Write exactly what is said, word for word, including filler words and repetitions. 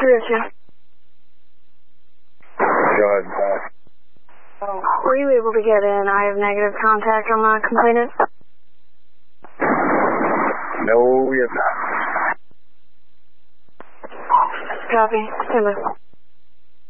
three oh two. Go ahead, uh, Oh, were you able to get in? I have negative contact on the complainant. no, we have not. Copy. Stand by.